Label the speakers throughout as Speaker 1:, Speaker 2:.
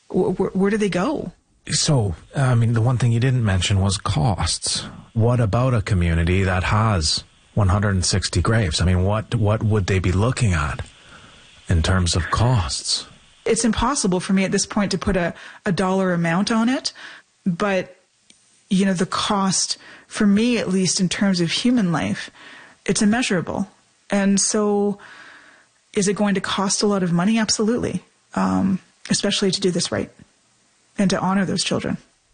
Speaker 1: Where do they go?
Speaker 2: So, I mean, the one thing you didn't mention was costs. What about a community that has 160 graves? I mean, what would they be looking at in terms of costs?
Speaker 1: It's impossible for me at this point to put a dollar amount on it, but, you know, the cost, for me at least in terms of human life, it's immeasurable. And so is it going to cost a lot of money? Absolutely, especially to do this right and to honor those children.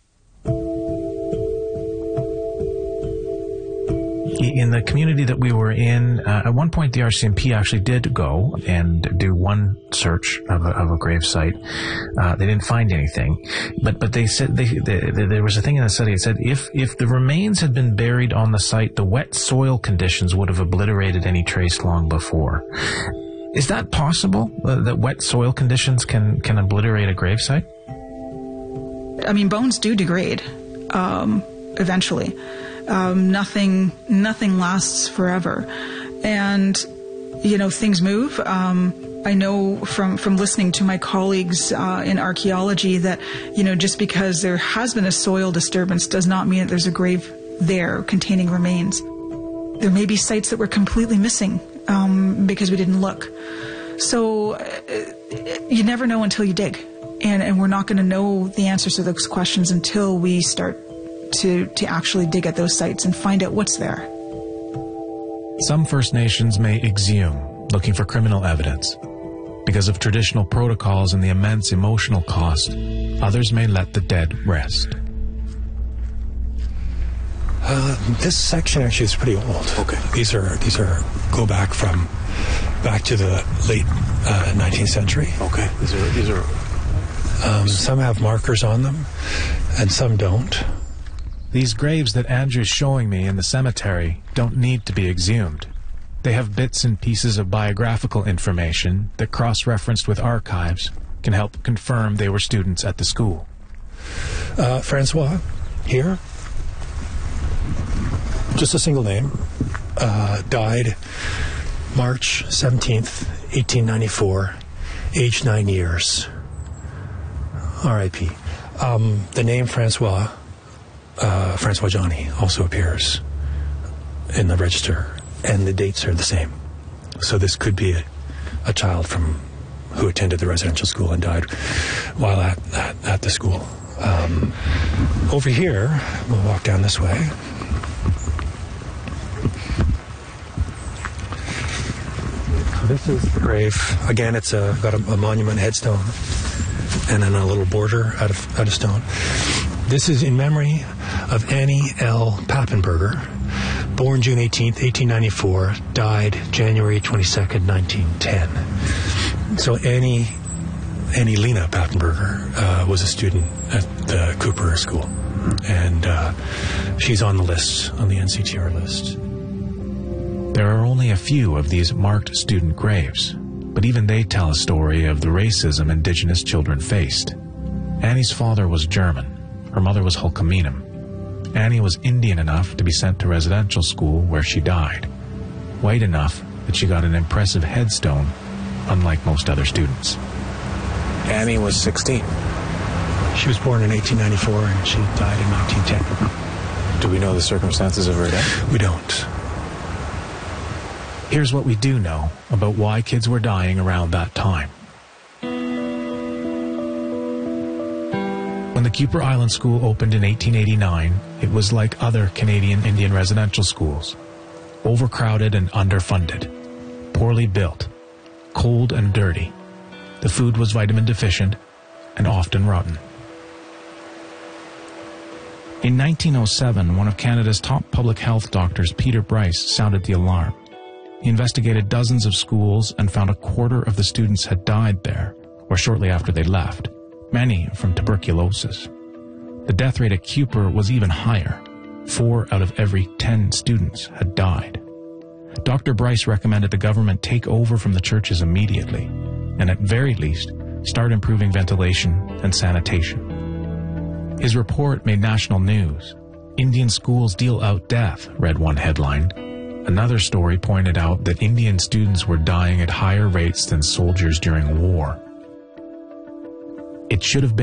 Speaker 2: In the community that we were in, at one point the RCMP actually did go and do one search of a grave site. They didn't find anything, but they said there was a thing in the study that said if the remains had been buried on the site, the wet soil conditions would have obliterated any trace long before. Is that possible, that wet soil conditions can obliterate a grave site?
Speaker 1: I mean, bones do degrade eventually. Nothing lasts forever. And, you know, things move. I know from listening to my colleagues in archaeology that, you know, just because there has been a soil disturbance does not mean that there's a grave there containing remains. There may be sites that were completely missing because we didn't look. So you never know until you dig. And we're not going to know the answers to those questions until we start to actually dig at those sites and find out what's there.
Speaker 2: Some First Nations may exhume, looking for criminal evidence. Because of traditional protocols and the immense emotional cost, others may let the dead rest.
Speaker 3: This section actually is pretty old.
Speaker 4: Okay.
Speaker 3: These are go back to the late 19th century.
Speaker 4: Okay. These are.
Speaker 3: Some have markers on them, and some don't.
Speaker 2: These graves that Andrew's showing me in the cemetery don't need to be exhumed. They have bits and pieces of biographical information that, cross-referenced with archives, can help confirm they were students at the school.
Speaker 3: Francois, here, just a single name, died March 17th, 1894, age 9 years. R.I.P. The name Francois Johnny also appears in the register, and the dates are the same. So this could be a child who attended the residential school and died while at the school. Over here, we'll walk down this way. So this is the grave. Again, it's got a monument headstone and then a little border out of stone. This is in memory of Annie L. Pappenberger, born June 18th, 1894, died January 22nd, 1910. So Annie Lena Pappenberger was a student at the Cooper School, and she's on the list, on the NCTR list.
Speaker 2: There are only a few of these marked student graves, but even they tell a story of the racism Indigenous children faced. Annie's father was German. Her mother was Hulkaminam. Annie was Indian enough to be sent to residential school where she died. White enough that she got an impressive headstone, unlike most other students.
Speaker 4: Annie was 16.
Speaker 3: She was born in 1894 and she died in 1910.
Speaker 4: Do we know the circumstances of her death?
Speaker 3: We don't.
Speaker 2: Here's what we do know about why kids were dying around that time. When the Kuper Island School opened in 1889, it was like other Canadian Indian residential schools. Overcrowded and underfunded. Poorly built. Cold and dirty. The food was vitamin deficient and often rotten. In 1907, one of Canada's top public health doctors, Peter Bryce, sounded the alarm. He investigated dozens of schools and found a quarter of the students had died there, or shortly after they left, many from tuberculosis. The death rate at Kuper was even higher. 4 out of every 10 students had died. Dr. Bryce recommended the government take over from the churches immediately, and at very least, start improving ventilation and sanitation. His report made national news. Indian schools deal out death, read one headline. Another story pointed out that Indian students were dying at higher rates than soldiers during war. It should have been